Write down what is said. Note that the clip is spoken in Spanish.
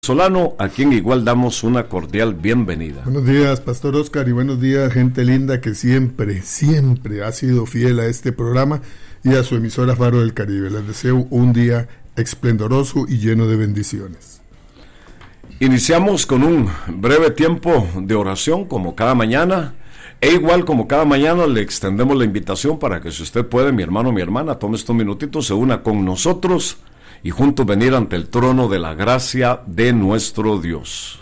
Solano, a quien igual damos una cordial bienvenida. Buenos días, Pastor Oscar, y buenos días, gente linda que siempre ha sido fiel a este programa y a su emisora Faro del Caribe. Les deseo un día esplendoroso y lleno de bendiciones. Iniciamos con un breve tiempo de oración como cada mañana, e igual como cada mañana le extendemos la invitación para que si usted puede, mi hermano, mi hermana, tome estos minutitos, se una con nosotros y juntos venir ante el trono de la gracia de nuestro Dios.